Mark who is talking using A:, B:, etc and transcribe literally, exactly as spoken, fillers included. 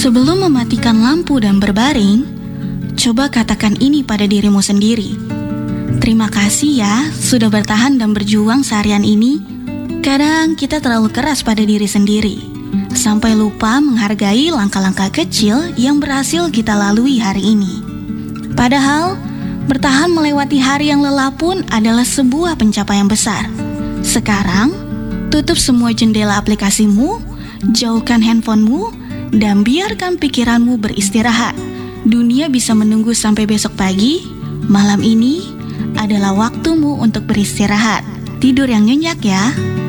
A: Sebelum mematikan lampu dan berbaring, coba katakan ini pada dirimu sendiri. Terima kasih ya sudah bertahan dan berjuang seharian ini. Kadang kita terlalu keras pada diri sendiri, sampai lupa menghargai langkah-langkah kecil yang berhasil kita lalui hari ini. Padahal, bertahan melewati hari yang lelah pun adalah sebuah pencapaian besar. Sekarang, tutup semua jendela aplikasimu, jauhkan handphonemu, dan biarkan pikiranmu beristirahat. Dunia bisa menunggu sampai besok pagi. Malam ini adalah waktumu untuk beristirahat. Tidur yang nyenyak ya.